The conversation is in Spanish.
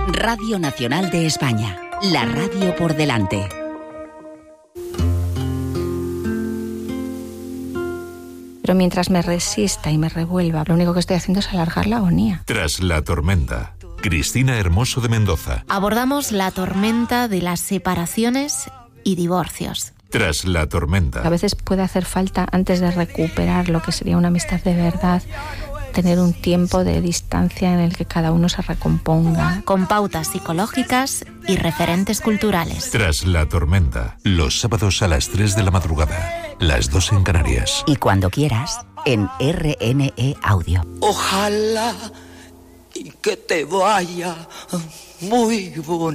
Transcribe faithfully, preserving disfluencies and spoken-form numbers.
Radio Nacional de España, la radio por delante. Pero mientras me resista y me revuelva, lo único que estoy haciendo es alargar la agonía. Tras la tormenta, Cristina Hermoso de Mendoza. Abordamos la tormenta de las separaciones y divorcios. Tras la tormenta. A veces puede hacer falta, antes de recuperar lo que sería una amistad de verdad, tener un tiempo de distancia en el que cada uno se recomponga. Con pautas psicológicas y referentes culturales. Tras la tormenta. Los sábados a las tres de la madrugada. Las dos en Canarias. Y cuando quieras, en R N E Audio. Ojalá y que te vaya muy bonito.